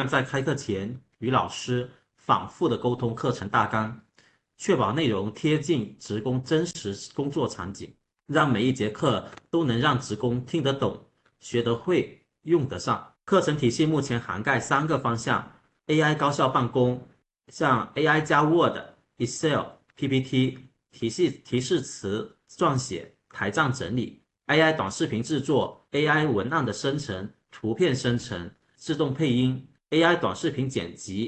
惯在开课前与老师反复的沟通课程大纲，确保内容贴近职工真实工作场景，让每一节课都能让职工听得懂、学得会、用得上。课程体系目前涵盖3个方向：AI 高效办公，像 AI 加 Word、Excel、PPT、提示词撰写、台账整理；AI 短视频制作、AI 文案的生成、图片生成、自动配音；AI 短视频剪辑、